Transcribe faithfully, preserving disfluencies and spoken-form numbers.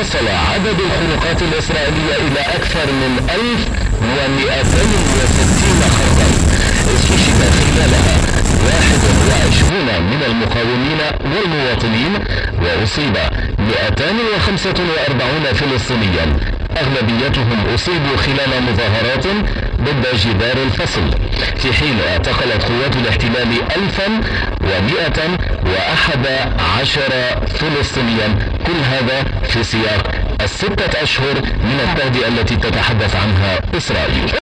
وصل عدد الخروقات الإسرائيلية إلى أكثر من ألف ومئتين وستين خرقا، استشهد خلالها واحد وعشرون من المقاومين والمواطنين، وأصيب مئتان وخمسة وأربعون فلسطينيا، أغلبيتهم أصيبوا خلال مظاهرات ضد جدار الفصل، في حين اعتقلت قوات الاحتلال ألفا ومئة وأحد عشر فلسطينيا، كل هذا في سياق الستة أشهر من التهدئة التي تتحدث عنها إسرائيل.